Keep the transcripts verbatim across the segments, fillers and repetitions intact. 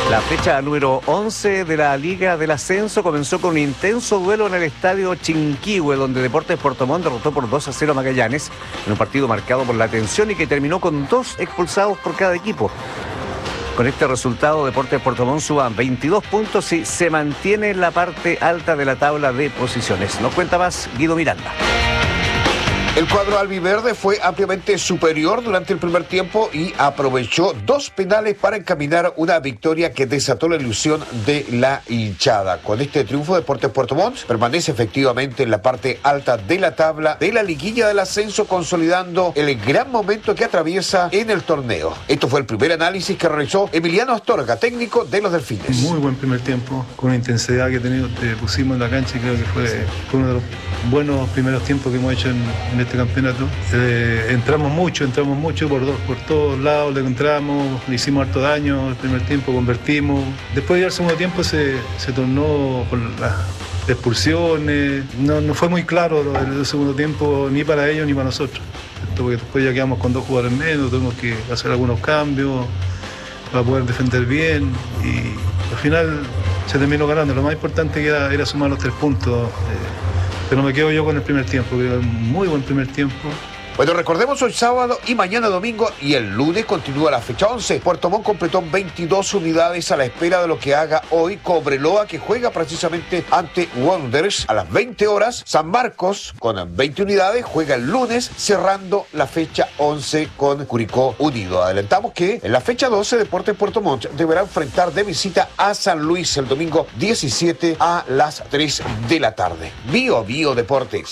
La fecha número once de la Liga del Ascenso comenzó con un intenso duelo en el estadio Chinquihue, donde Deportes Puerto Montt derrotó por dos a cero a Magallanes, en un partido marcado por la tensión y que terminó con dos expulsados por cada equipo. Con este resultado, Deportes Puerto Montt suba veintidós puntos y se mantiene en la parte alta de la tabla de posiciones. Nos cuenta más Guido Miranda. El cuadro albiverde fue ampliamente superior durante el primer tiempo y aprovechó dos penales para encaminar una victoria que desató la ilusión de la hinchada. Con este triunfo, Deportes Puerto Montt permanece efectivamente en la parte alta de la tabla de la liguilla del ascenso, consolidando el gran momento que atraviesa en el torneo. Esto fue el primer análisis que realizó Emiliano Astorga, técnico de los Delfines. Muy buen primer tiempo, con la intensidad que tenido, te pusimos en la cancha y creo que fue, fue uno de los buenos primeros tiempos que hemos hecho en, en este campeonato. Eh, entramos mucho, entramos mucho por, dos, por todos lados, le entramos, le hicimos harto daño el primer tiempo, convertimos. Después del segundo tiempo se, se tornó con las expulsiones, no, no fue muy claro el, el segundo tiempo ni para ellos ni para nosotros. Porque después ya quedamos con dos jugadores menos, tuvimos que hacer algunos cambios para poder defender bien y al final se terminó ganando. Lo más importante era, era sumar los tres puntos. Eh, Pero me quedo yo con el primer tiempo, que era un muy buen primer tiempo. Bueno, recordemos hoy sábado y mañana domingo y el lunes continúa la fecha once. Puerto Montt completó veintidós unidades a la espera de lo que haga hoy Cobreloa, que juega precisamente ante Wanderers a las veinte horas. San Marcos con veinte unidades juega el lunes, cerrando la fecha once con Curicó Unido. Adelantamos que en la fecha doce Deportes Puerto Montt deberá enfrentar de visita a San Luis el domingo diecisiete a las tres de la tarde. Bio Bio Deportes.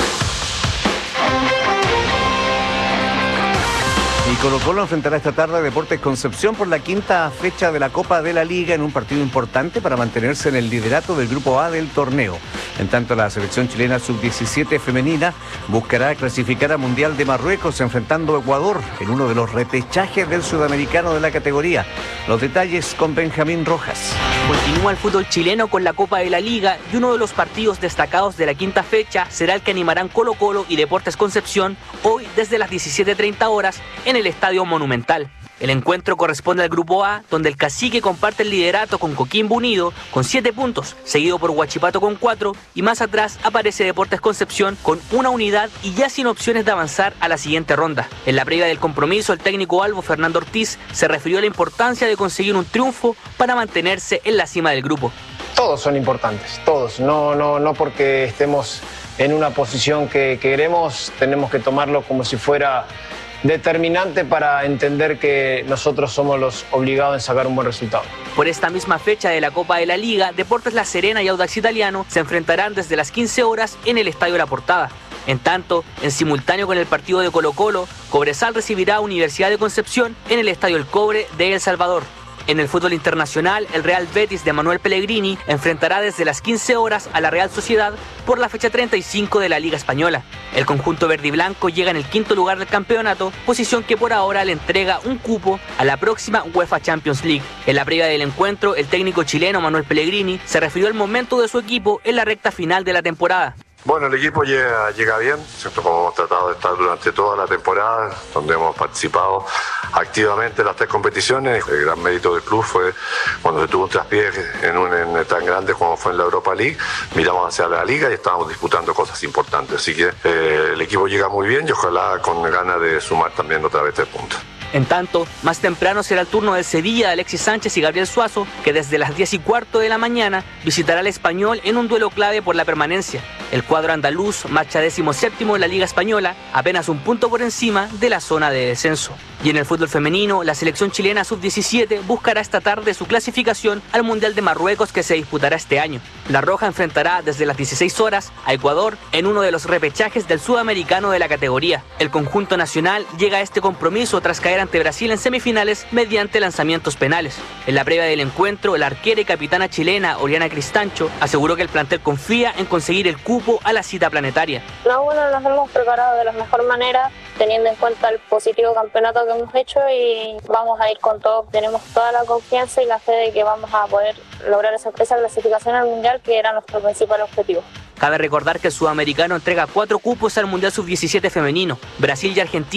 Y Colo-Colo enfrentará esta tarde a Deportes Concepción por la quinta fecha de la Copa de la Liga en un partido importante para mantenerse en el liderato del Grupo A del torneo. En tanto, la selección chilena sub diecisiete femenina buscará clasificar a Mundial de Marruecos enfrentando a Ecuador en uno de los repechajes del sudamericano de la categoría. Los detalles con Benjamín Rojas. Continúa el fútbol chileno con la Copa de la Liga y uno de los partidos destacados de la quinta fecha será el que animarán Colo-Colo y Deportes Concepción hoy desde las diecisiete treinta horas en el Estadio Monumental. El encuentro corresponde al Grupo A, donde el Cacique comparte el liderato con Coquimbo Unido con siete puntos, seguido por Huachipato con cuatro, y más atrás aparece Deportes Concepción con una unidad y ya sin opciones de avanzar a la siguiente ronda. En la previa del compromiso, el técnico albo Fernando Ortiz se refirió a la importancia de conseguir un triunfo para mantenerse en la cima del grupo. Todos son importantes, todos, no, no, no porque estemos en una posición que queremos, tenemos que tomarlo como si fuera determinante para entender que nosotros somos los obligados en sacar un buen resultado. Por esta misma fecha de la Copa de la Liga, Deportes La Serena y Audax Italiano se enfrentarán desde las quince horas en el Estadio La Portada. En tanto, en simultáneo con el partido de Colo-Colo, Cobresal recibirá a Universidad de Concepción en el Estadio El Cobre de El Salvador. En el fútbol internacional, el Real Betis de Manuel Pellegrini enfrentará desde las quince horas a la Real Sociedad por la fecha treinta y cinco de la Liga Española. El conjunto verde y blanco llega en el quinto lugar del campeonato, posición que por ahora le entrega un cupo a la próxima UEFA Champions League. En la previa del encuentro, el técnico chileno Manuel Pellegrini se refirió al momento de su equipo en la recta final de la temporada. Bueno, el equipo llega, llega bien, siempre como hemos tratado de estar durante toda la temporada, donde hemos participado activamente en las tres competiciones. El gran mérito del club fue cuando se tuvo un traspié en un en tan grande como fue en la Europa League, miramos hacia la Liga y estábamos disputando cosas importantes. Así que eh, el equipo llega muy bien y ojalá con ganas de sumar también otra vez tres puntos. En tanto, más temprano será el turno del Sevilla de Alexis Sánchez y Gabriel Suazo, que desde las diez y cuarto de la mañana visitará al Español en un duelo clave por la permanencia. El cuadro andaluz marcha décimo séptimo en la Liga Española, apenas un punto por encima de la zona de descenso. Y en el fútbol femenino, la selección chilena sub diecisiete buscará esta tarde su clasificación al Mundial de Marruecos que se disputará este año. La Roja enfrentará desde las dieciséis horas a Ecuador en uno de los repechajes del sudamericano de la categoría. El conjunto nacional llega a este compromiso tras caer ante Brasil en semifinales mediante lanzamientos penales. En la previa del encuentro, la arquera y capitana chilena Oriana Cristancho aseguró que el plantel confía en conseguir el cupo a la cita planetaria. No, bueno, nos hemos preparado de la mejor manera, teniendo en cuenta el positivo campeonato que hemos hecho, y vamos a ir con todo. Tenemos toda la confianza y la fe de que vamos a poder lograr esa, esa clasificación al Mundial, que era nuestro principal objetivo. Cabe recordar que el sudamericano entrega cuatro cupos al Mundial sub diecisiete femenino. Brasil y Argentina